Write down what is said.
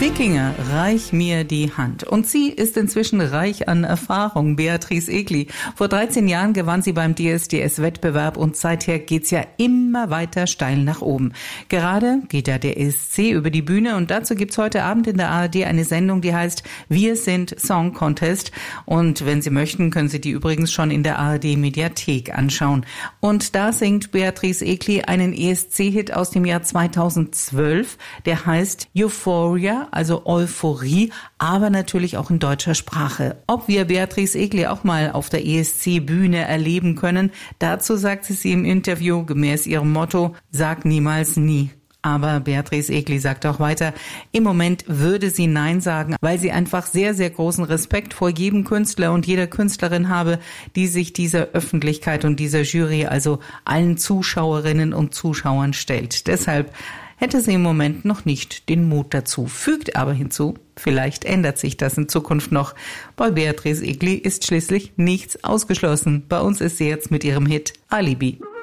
Wikinger, reich mir die Hand. Und sie ist inzwischen reich an Erfahrung, Beatrice Egli. Vor 13 Jahren gewann sie beim DSDS-Wettbewerb und seither geht's ja immer weiter steil nach oben. Gerade geht ja der ESC über die Bühne und dazu gibt's heute Abend in der ARD eine Sendung, die heißt Wir sind Song Contest. Und wenn Sie möchten, können Sie die übrigens schon in der ARD-Mediathek anschauen. Und da singt Beatrice Egli einen ESC-Hit aus dem Jahr 2012, der heißt Euphoria, also Euphorie, aber natürlich auch in deutscher Sprache. Ob wir Beatrice Egli auch mal auf der ESC-Bühne erleben können, dazu sagt sie im Interview gemäß ihrem Motto, sag niemals nie. Aber Beatrice Egli sagt auch weiter, im Moment würde sie Nein sagen, weil sie einfach sehr, sehr großen Respekt vor jedem Künstler und jeder Künstlerin habe, die sich dieser Öffentlichkeit und dieser Jury, also allen Zuschauerinnen und Zuschauern stellt. Deshalb hätte sie im Moment noch nicht den Mut dazu, fügt aber hinzu, vielleicht ändert sich das in Zukunft noch. Bei Beatrice Egli ist schließlich nichts ausgeschlossen. Bei uns ist sie jetzt mit ihrem Hit Alibi.